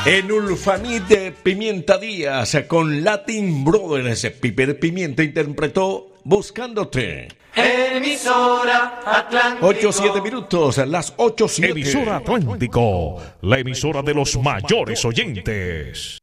En Ulfanit de Pimienta Díaz con Latin Brothers, Piper Pimienta interpretó Buscándote. Emisora Atlántico. 8-7 minutos, las 8-7. Emisora Atlántico, la emisora de los mayores oyentes.